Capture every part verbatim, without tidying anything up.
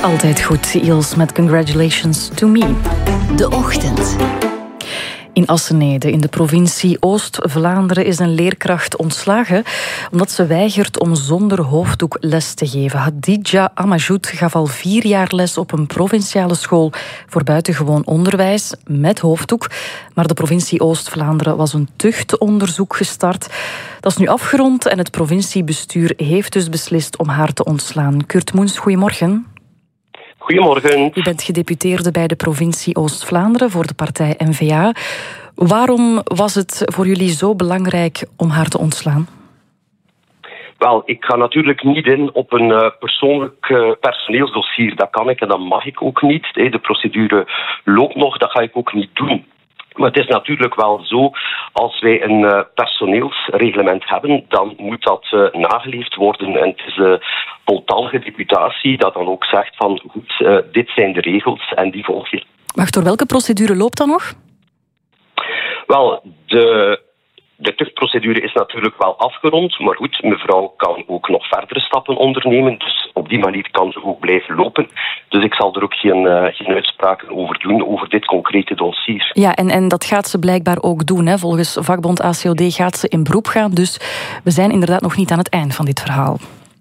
Altijd goed, Iels met Congratulations to Me. De Ochtend. In Assenede, in de provincie Oost-Vlaanderen, is een leerkracht ontslagen omdat ze weigert om zonder hoofddoek les te geven. Hadija Amajoud gaf al vier jaar les op een provinciale school voor buitengewoon onderwijs met hoofddoek. Maar de provincie Oost-Vlaanderen was een tuchtonderzoek gestart. Dat is nu afgerond en het provinciebestuur heeft dus beslist om haar te ontslaan. Kurt Moens, goedemorgen. Goedemorgen. U bent gedeputeerde bij de provincie Oost-Vlaanderen voor de partij N V A. Waarom was het voor jullie zo belangrijk om haar te ontslaan? Wel, ik ga natuurlijk niet in op een uh, persoonlijk uh, personeelsdossier. Dat kan ik en dat mag ik ook niet. De procedure loopt nog, dat ga ik ook niet doen. Maar het is natuurlijk wel zo, als wij een uh, personeelsreglement hebben, dan moet dat uh, nageleefd worden. En het is de uh, voltallige deputatie dat dan ook zegt van, goed, uh, dit zijn de regels en die volg je. Wacht, door welke procedure loopt dat nog? Wel, de... De tuchtprocedure is natuurlijk wel afgerond, maar goed, mevrouw kan ook nog verdere stappen ondernemen, dus op die manier kan ze ook blijven lopen. Dus ik zal er ook geen, uh, geen uitspraken over doen, over dit concrete dossier. Ja, en, en dat gaat ze blijkbaar ook doen, hè? Volgens vakbond A C O D gaat ze in beroep gaan, dus we zijn inderdaad nog niet aan het eind van dit verhaal.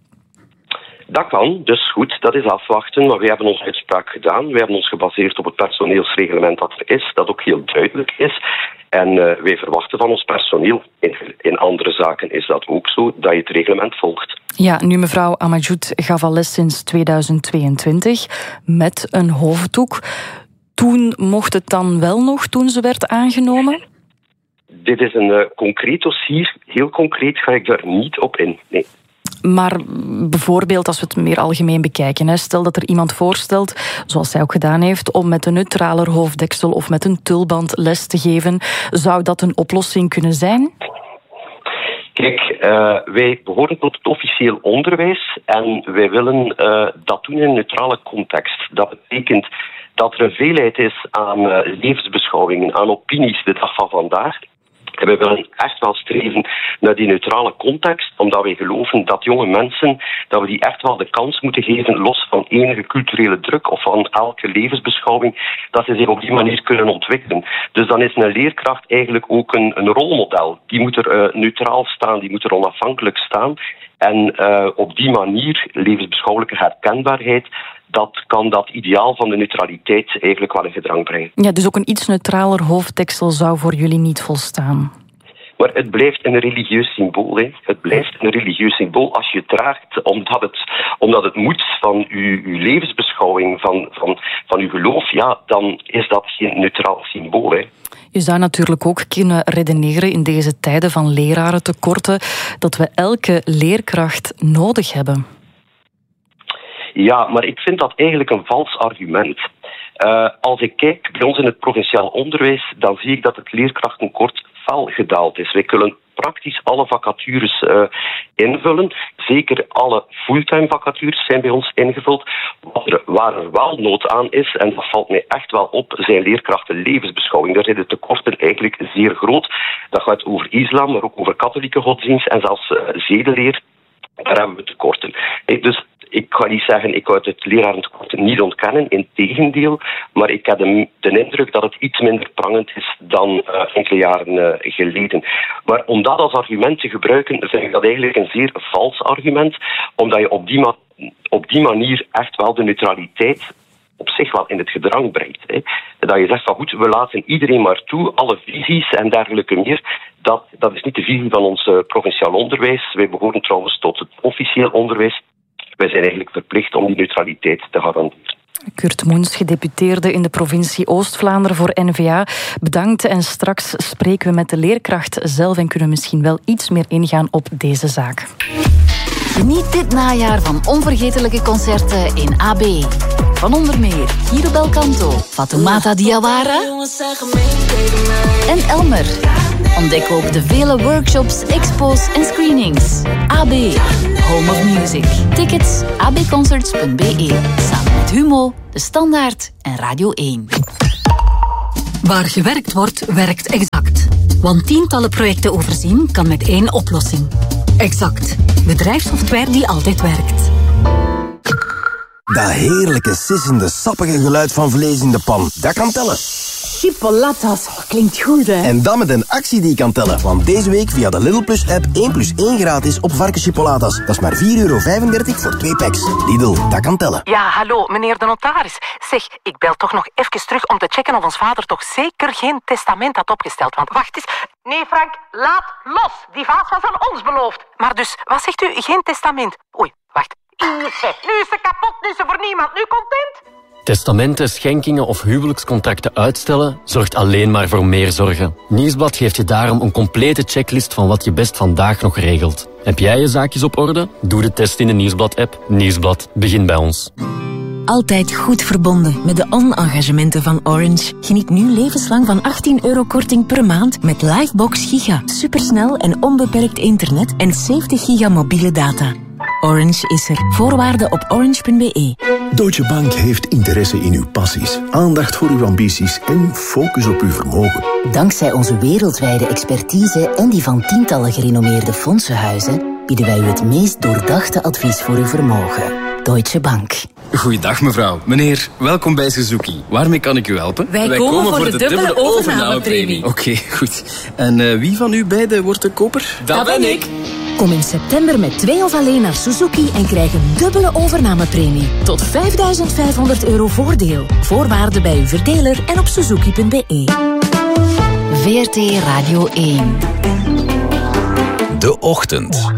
Dat kan, dus goed, dat is afwachten, maar wij hebben onze uitspraak gedaan. Wij hebben ons gebaseerd op het personeelsreglement dat er is, dat ook heel duidelijk is. En uh, wij verwachten van ons personeel, in, in andere zaken is dat ook zo, dat je het reglement volgt. Ja, nu mevrouw Amajoud gaf al les sinds tweeduizend tweeëntwintig met een hoofddoek. Toen mocht het dan wel nog, toen ze werd aangenomen? Dit is een uh, concreet dossier, heel concreet ga ik daar niet op in, nee. Maar bijvoorbeeld als we het meer algemeen bekijken, hè, stel dat er iemand voorstelt, zoals zij ook gedaan heeft, om met een neutraler hoofddeksel of met een tulband les te geven, zou dat een oplossing kunnen zijn? Kijk, uh, wij behoren tot het officieel onderwijs en wij willen uh, dat doen in een neutrale context. Dat betekent dat er een veelheid is aan uh, levensbeschouwingen, aan opinies de dag van vandaag. En wij willen echt wel streven naar die neutrale context, omdat wij geloven dat jonge mensen, dat we die echt wel de kans moeten geven, los van enige culturele druk of van elke levensbeschouwing, dat ze zich op die manier kunnen ontwikkelen. Dus dan is een leerkracht eigenlijk ook een, een rolmodel. Die moet er uh, neutraal staan, die moet er onafhankelijk staan. En uh, op die manier, levensbeschouwelijke herkenbaarheid, dat kan dat ideaal van de neutraliteit eigenlijk wel in gedrang brengen. Ja, dus ook een iets neutraler hoofddeksel zou voor jullie niet volstaan. Maar het blijft een religieus symbool. Hè. Het blijft een religieus symbool als je het draagt, omdat het, omdat het moet van uw, uw levensbeschouwing, van, van, van uw geloof, ja, dan is dat geen neutraal symbool. Hè. Je zou natuurlijk ook kunnen redeneren in deze tijden van lerarentekorten dat we elke leerkracht nodig hebben. Ja, maar ik vind dat eigenlijk een vals argument. Uh, als ik kijk bij ons in het provinciaal onderwijs, dan zie ik dat het leerkrachtentekort fel gedaald is. Wij kunnen praktisch alle vacatures uh, invullen. Zeker alle fulltime vacatures zijn bij ons ingevuld. Wat er, waar er wel nood aan is, en dat valt mij echt wel op, zijn leerkrachten levensbeschouwing. Daar zijn de tekorten eigenlijk zeer groot. Dat gaat over islam, maar ook over katholieke godsdienst en zelfs uh, zedeleer. Daar hebben we tekorten. Hey, dus ik ga niet zeggen, ik ga het lerarentekort niet ontkennen, integendeel, maar ik heb de, de indruk dat het iets minder prangend is dan uh, enkele jaren uh, geleden. Maar om dat als argument te gebruiken, vind ik dat eigenlijk een zeer vals argument, omdat je op die, ma- op die manier echt wel de neutraliteit op zich wel in het gedrang brengt. Hè. Dat je zegt van goed, we laten iedereen maar toe, alle visies en dergelijke meer. Dat, dat is niet de visie van ons uh, provinciaal onderwijs. Wij behoren trouwens tot het officieel onderwijs. Wij zijn eigenlijk verplicht om die neutraliteit te garanderen. Kurt Moens, gedeputeerde in de provincie Oost-Vlaanderen voor N V A. Bedankt en straks spreken we met de leerkracht zelf en kunnen we misschien wel iets meer ingaan op deze zaak. Geniet dit najaar van onvergetelijke concerten in A B. Van onder meer Guido Belcanto, Fatoumata Diawara en Elmer. Ontdek ook de vele workshops, expo's en screenings. A B, Home of Music. Tickets a b concerts punt b e. Samen met Humo, De Standaard en Radio één. Waar gewerkt wordt, werkt Exact. Want tientallen projecten overzien kan met één oplossing. Exact. Bedrijfssoftware die altijd werkt. Dat heerlijke, sissende, sappige geluid van vlees in de pan. Dat kan tellen. Chipolatas, klinkt goed, hè? En dan met een actie die kan tellen. Want deze week via de Lidl Plus app één plus één gratis op varkenschipolatas. Dat is maar vier euro vijfendertig voor twee packs. Lidl, dat kan tellen. Ja, hallo, meneer de notaris. Zeg, ik bel toch nog even terug om te checken of ons vader toch zeker geen testament had opgesteld. Want wacht eens. Nee, Frank, laat los. Die vaas was aan ons beloofd. Maar dus, wat zegt u? Geen testament? Oei, wacht. Nu is ze kapot, nu is ze voor niemand. Nu content? Testamenten, schenkingen of huwelijkscontracten uitstellen zorgt alleen maar voor meer zorgen. Nieuwsblad geeft je daarom een complete checklist van wat je best vandaag nog regelt. Heb jij je zaakjes op orde? Doe de test in de Nieuwsblad-app. Nieuwsblad, begin bij ons. Altijd goed verbonden met de on-engagementen van Orange. Geniet nu levenslang van achttien euro korting per maand met Livebox Giga. Supersnel en onbeperkt internet en zeventig giga mobiele data. Orange is er. Voorwaarden op orange punt b e. Deutsche Bank heeft interesse in uw passies, aandacht voor uw ambities en focus op uw vermogen. Dankzij onze wereldwijde expertise en die van tientallen gerenommeerde fondsenhuizen bieden wij u het meest doordachte advies voor uw vermogen. Deutsche Bank. Goeiedag mevrouw. Meneer, welkom bij Suzuki. Waarmee kan ik u helpen? Wij, Wij komen, komen voor de, de dubbele, dubbele overnamepremie. Oké, okay, goed. En uh, wie van u beiden wordt de koper? Dat, Dat ben ik. Kom in september met twee of alleen naar Suzuki en krijg een dubbele overnamepremie. Tot vijfduizend vijfhonderd euro voordeel. Voorwaarden bij uw verdeler en op suzuki punt b e. V R T Radio één. De Ochtend.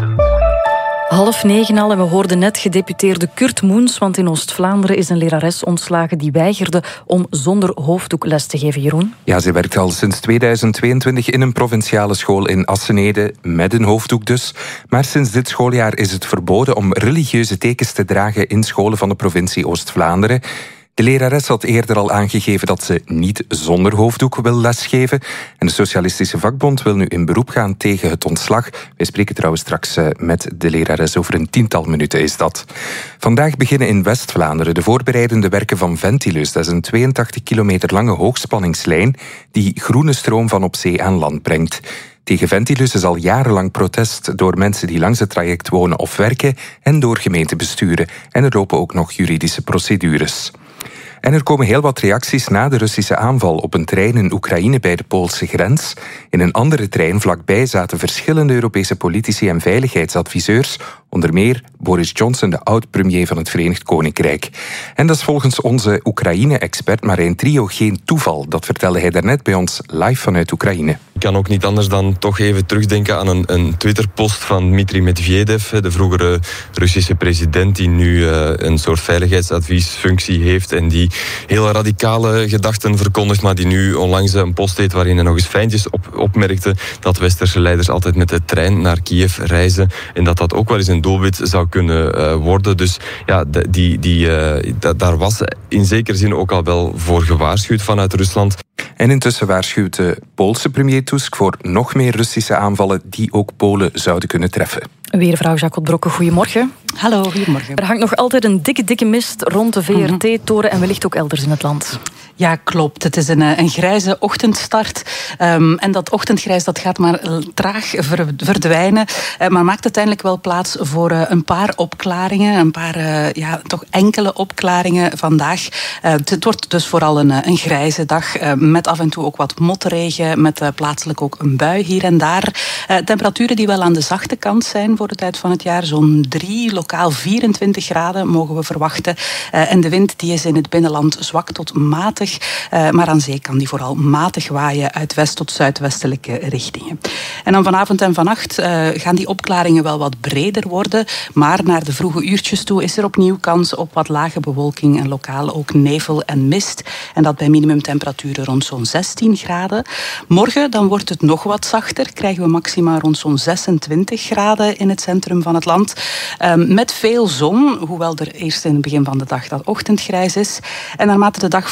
Half negen al en we hoorden net gedeputeerde Kurt Moens, want in Oost-Vlaanderen is een lerares ontslagen die weigerde om zonder hoofddoek les te geven. Jeroen? Ja, ze werkt al sinds tweeduizend tweeëntwintig in een provinciale school in Assenede, met een hoofddoek dus. Maar sinds dit schooljaar is het verboden om religieuze tekens te dragen in scholen van de provincie Oost-Vlaanderen. De lerares had eerder al aangegeven dat ze niet zonder hoofddoek wil lesgeven. En de Socialistische Vakbond wil nu in beroep gaan tegen het ontslag. Wij spreken trouwens straks met de lerares, over een tiental minuten is dat. Vandaag beginnen in West-Vlaanderen de voorbereidende werken van Ventilus. Dat is een tweeëntachtig kilometer lange hoogspanningslijn die groene stroom van op zee aan land brengt. Tegen Ventilus is al jarenlang protest door mensen die langs het traject wonen of werken en door gemeentebesturen. En er lopen ook nog juridische procedures. En er komen heel wat reacties na de Russische aanval op een trein in Oekraïne bij de Poolse grens. In een andere trein vlakbij zaten verschillende Europese politici en veiligheidsadviseurs, onder meer Boris Johnson, de oud-premier van het Verenigd Koninkrijk. En dat is volgens onze Oekraïne-expert Marijn Trio geen toeval. Dat vertelde hij daarnet bij ons live vanuit Oekraïne. Ik kan ook niet anders dan toch even terugdenken aan een, een Twitter-post van Dmitri Medvedev, de vroegere Russische president, die nu uh, een soort veiligheidsadviesfunctie heeft en die hele radicale gedachten verkondigt, maar die nu onlangs een post deed waarin hij nog eens fijntjes op, opmerkte dat westerse leiders altijd met de trein naar Kiev reizen en dat dat ook wel eens een doelwit zou kunnen uh, worden. Dus ja, die, die, uh, da, daar was in zekere zin ook al wel voor gewaarschuwd vanuit Rusland. En intussen waarschuwt de Poolse premier Tusk voor nog meer Russische aanvallen die ook Polen zouden kunnen treffen. Weervrouw Jacques Brokke, goedemorgen. Hallo, goedemorgen. Er hangt nog altijd een dikke, dikke mist rond de V R T-toren en wellicht ook elders in het land. Ja, klopt. Het is een, een grijze ochtendstart. Um, en dat ochtendgrijs dat gaat maar traag ver, verdwijnen. Uh, maar maakt uiteindelijk wel plaats voor uh, een paar opklaringen. Een paar, uh, ja, toch enkele opklaringen vandaag. Uh, het wordt dus vooral een, een grijze dag. Uh, met af en toe ook wat motregen. Met uh, plaatselijk ook een bui hier en daar. Uh, temperaturen die wel aan de zachte kant zijn voor de tijd van het jaar. Zo'n drie, lokaal vierentwintig graden mogen we verwachten. Uh, en de wind die is in het binnenland zwak tot matig. Uh, maar aan zee kan die vooral matig waaien uit west- tot zuidwestelijke richtingen. En dan vanavond en vannacht uh, gaan die opklaringen wel wat breder worden. Maar naar de vroege uurtjes toe is er opnieuw kans op wat lage bewolking en lokaal ook nevel en mist. En dat bij minimumtemperaturen rond zo'n zestien graden. Morgen dan wordt het nog wat zachter. Krijgen we maxima rond zo'n zesentwintig graden in het centrum van het land. Um, met veel zon, hoewel er eerst in het begin van de dag dat ochtendgrijs is. En naarmate de dag vordert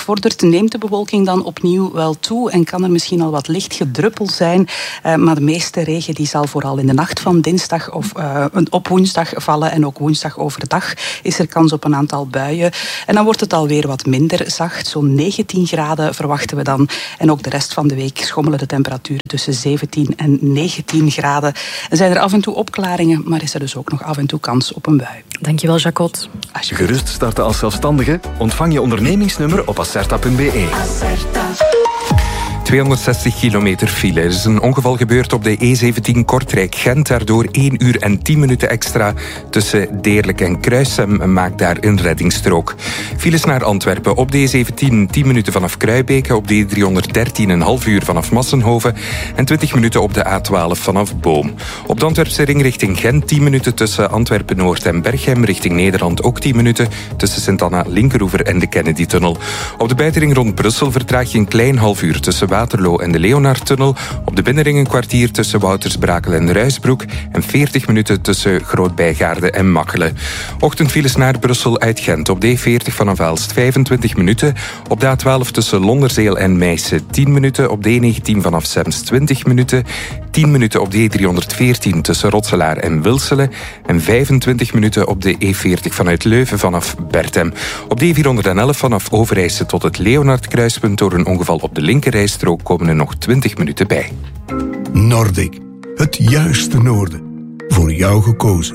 nacht neemt de bewolking dan opnieuw wel toe en kan er misschien al wat licht gedruppel zijn. Uh, maar de meeste regen die zal vooral in de nacht van dinsdag of uh, op woensdag vallen. En ook woensdag overdag is er kans op een aantal buien. En dan wordt het alweer wat minder zacht. Zo'n negentien graden verwachten we dan. En ook de rest van de week schommelen de temperaturen tussen zeventien en negentien graden. En zijn er af en toe opklaringen, maar is er dus ook nog af en toe kans op een bui. Dankjewel, Jacot. Gerust starten als zelfstandige? Ontvang je ondernemingsnummer op acerta punt b e. tweehonderdzestig kilometer file. Er is een ongeval gebeurd op de E zeventien Kortrijk-Gent. Daardoor één uur en tien minuten extra tussen Deerlijk en Kruissem maakt daar een reddingsstrook. Files naar Antwerpen op de E zeventien tien minuten vanaf Kruibeke, op de E driehonderddertien een half uur vanaf Massenhoven en twintig minuten op de A twaalf vanaf Boom. Op de Antwerpse ring richting Gent tien minuten tussen Antwerpen-Noord en Berchem, richting Nederland ook tien minuten tussen Sint-Anna, Linkeroever en de Kennedy-tunnel. Op de buitenring rond Brussel vertraag je een klein half uur tussen Waterloo en de Leonardtunnel. Op de binnenring een kwartier tussen Woutersbrakel en Ruisbroek en veertig minuten tussen Groot-Bijgaarde en Machelen. Ochtendfiles naar Brussel uit Gent op de E veertig vanaf Aalst vijfentwintig minuten. Op de A twaalf tussen Londerzeel en Meissen tien minuten. Op de E negentien vanaf Zems twintig minuten. tien minuten op de E driehonderdveertien tussen Rotselaar en Wilselen. En vijfentwintig minuten op de E veertig vanuit Leuven vanaf Bertem. Op de E vierhonderdelf vanaf Overijse tot het Leonardkruispunt door een ongeval op de linkerrijstrook komen er nog twintig minuten bij. Nordic, het juiste noorden. Voor jou gekozen.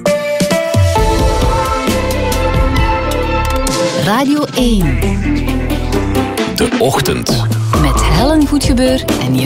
Radio één. De Ochtend. Met Helen Goedgebeur en